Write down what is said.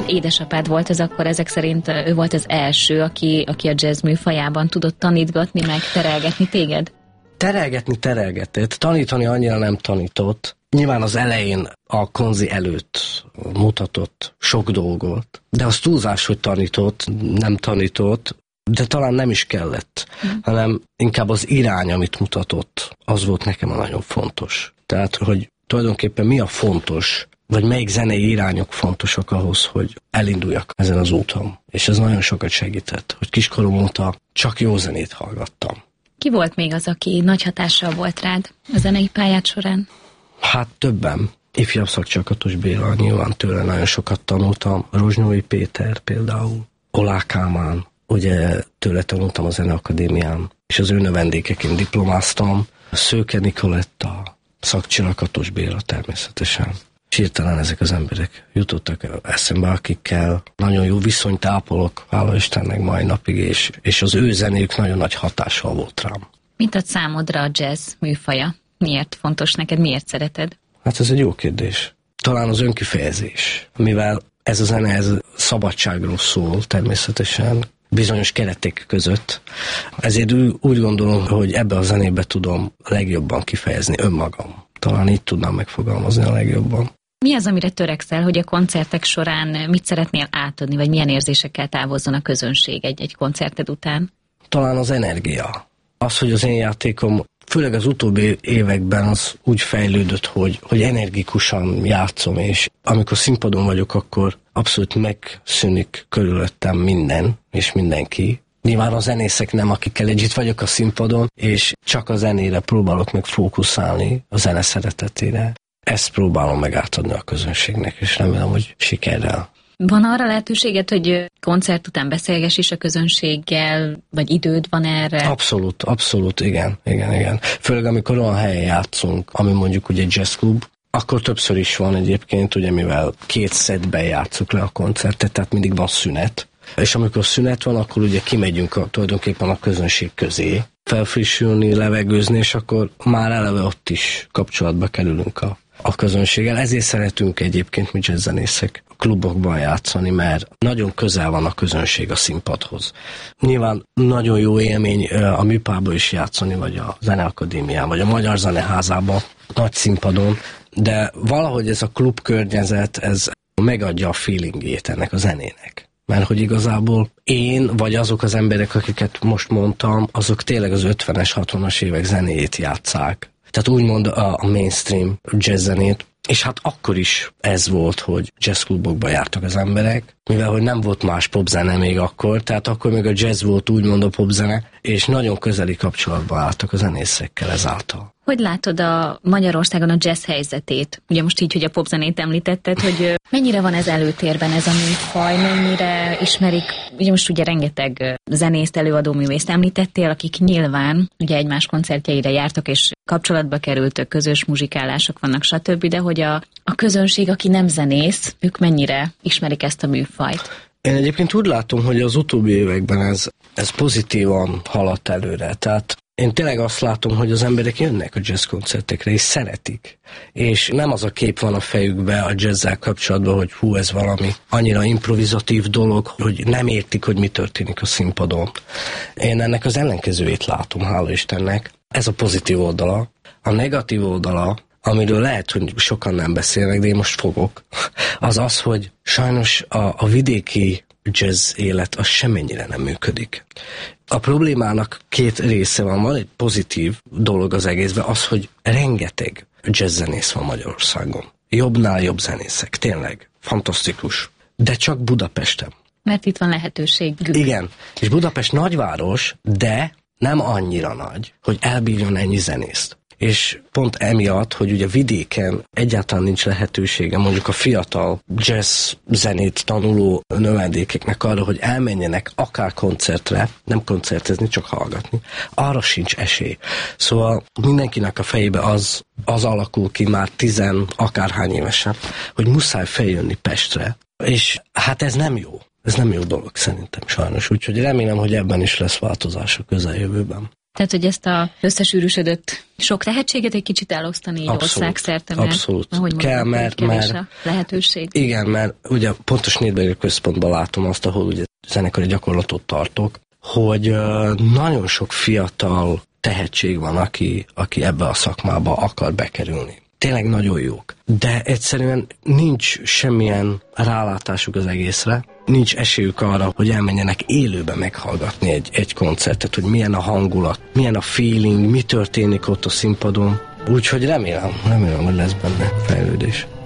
édesapád volt az akkor, ezek szerint ő volt az első, aki a jazz műfajában tudott tanítgatni, meg terelgetni téged? Terelgetett. Tanítani annyira nem tanított. Nyilván az elején a konzi előtt mutatott sok dolgot, de az túlzás, hogy nem tanított, de talán nem is kellett, hanem inkább az irány, amit mutatott, az volt nekem a nagyon fontos. Tehát, hogy tulajdonképpen mi a fontos, vagy melyik zenei irányok fontosak ahhoz, hogy elinduljak ezen az úton. És ez nagyon sokat segített, hogy kiskorom óta csak jó zenét hallgattam. Ki volt még az, aki nagy hatással volt rád a zenei pályád során? Hát többen. Ifjabb Szakcsakatos Béla, nyilván tőle nagyon sokat tanultam. Rozsnyói Péter például, Olá Kálmán, ugye tőle tanultam a Zeneakadémián, és az ő növendékeként diplomáztam. Szőke Nikoletta, Szakcsakatos Béla természetesen. És hirtelen ezek az emberek jutottak eszembe, akikkel nagyon jó viszonyt ápolok, hála Istennek mai napig, és az ő zenéjük nagyon nagy hatással volt rám. Mit ad számodra a jazz műfaja? Miért fontos neked? Miért szereted? Hát ez egy jó kérdés. Talán az önkifejezés, mivel ez a zene ez szabadságról szól természetesen, bizonyos keretek között. Ezért úgy gondolom, hogy ebbe a zenébe tudom legjobban kifejezni önmagam. Talán így tudnám megfogalmazni a legjobban. Mi az, amire törekszel, hogy a koncertek során mit szeretnél átadni, vagy milyen érzésekkel távozzon a közönség egy koncerted után? Talán az energia. Az, hogy az én játékom, főleg az utóbbi években az úgy fejlődött, hogy energikusan játszom, és amikor színpadon vagyok, akkor abszolút megszűnik körülöttem minden, és mindenki. Nyilván a zenészek nem, akikkel együtt vagyok a színpadon, és csak a zenére próbálok meg fókuszálni, a zene szeretetére. Ezt próbálom meg átadni a közönségnek, és remélem, hogy sikerrel. Van arra lehetőséged, hogy koncert után beszélgess is a közönséggel, vagy időd van erre? Abszolút, igen. Főleg amikor olyan helyen játszunk, ami mondjuk ugye jazzklub, akkor többször is van egyébként, ugye mivel 2 szettben játszuk le a koncertet, tehát mindig van szünet. És amikor szünet van, akkor ugye kimegyünk tulajdonképpen a közönség közé, felfrissülni, levegőzni, és akkor már eleve ott is kapcsolatba kerülünk a közönséggel. Ezért szeretünk egyébként mi jazzzenészek klubokban játszani, mert nagyon közel van a közönség a színpadhoz. Nyilván nagyon jó élmény a műpában is játszani, vagy a Zeneakadémián, vagy a Magyar Zeneházában, nagy színpadon, de valahogy ez a klub környezet, ez megadja a feelingjét ennek a zenének. Mert hogy igazából én, vagy azok az emberek, akiket most mondtam, azok tényleg az 50-es, 60-as évek zenéjét játsszák. Tehát úgymond a mainstream jazz zenét. És hát akkor is ez volt, hogy jazzklubokba jártak az emberek, mivel hogy nem volt más popzene még akkor, tehát akkor még a jazz volt úgymond a popzene, és nagyon közeli kapcsolatban álltak a zenészekkel ezáltal. Hogy látod a Magyarországon a jazz helyzetét? Ugye most így, hogy a popzenét említetted, hogy mennyire van ez előtérben ez a műfaj, mennyire ismerik, ugye most ugye rengeteg zenészt, előadóművészt említettél, akik nyilván ugye egymás koncertjeire jártak, és kapcsolatba kerültök, közös muzsikálások vannak, stb., de hogy a közönség, aki nem zenész, ők mennyire ismerik ezt a műfajt? Én egyébként úgy látom, hogy az utóbbi években ez pozitívan haladt előre, tehát én tényleg azt látom, hogy az emberek jönnek a jazzkoncertekre, és szeretik. És nem az a kép van a fejükbe a jazzzel kapcsolatban, hogy hú, ez valami annyira improvizatív dolog, hogy nem értik, hogy mi történik a színpadon. Én ennek az ellenkezőjét látom, hála Istennek. Ez a pozitív oldala. A negatív oldala, amiről lehet, hogy sokan nem beszélnek, de én most fogok, az az, hogy sajnos a vidéki jazz élet az semmennyire nem működik. A problémának 2 része van egy pozitív dolog az egészben, az, hogy rengeteg jazzzenész van Magyarországon. Jobbnál jobb zenészek, tényleg, fantasztikus. De csak Budapesten. Mert itt van lehetőség. Igen, és Budapest nagyváros, de nem annyira nagy, hogy elbírjon ennyi zenészt. És pont emiatt, hogy ugye vidéken egyáltalán nincs lehetősége mondjuk a fiatal jazz zenét tanuló növendékeknek arra, hogy elmenjenek akár koncertre, nem koncertezni, csak hallgatni, arra sincs esély. Szóval mindenkinek a fejébe az alakul ki már 10 akárhány évesen, hogy muszáj feljönni Pestre. És hát ez nem jó. Ez nem jó dolog szerintem sajnos. Úgyhogy remélem, hogy ebben is lesz változás a közeljövőben. Tehát, hogy ezt a összesűrűsödött sok tehetséget egy kicsit elosztani így országszerte, mert abszolút. Ahogy kell, mert a lehetőség. Igen, mert ugye pontos Nürnberg központban látom azt, ahol ugye zenekari gyakorlatot tartok, hogy nagyon sok fiatal tehetség van, aki ebbe a szakmába akar bekerülni. Tényleg nagyon jók. De egyszerűen nincs semmilyen rálátásuk az egészre, nincs esélyük arra, hogy elmenjenek élőbe meghallgatni egy koncertet, hogy milyen a hangulat, milyen a feeling, mi történik ott a színpadon. Úgyhogy remélem, hogy lesz benne fejlődés.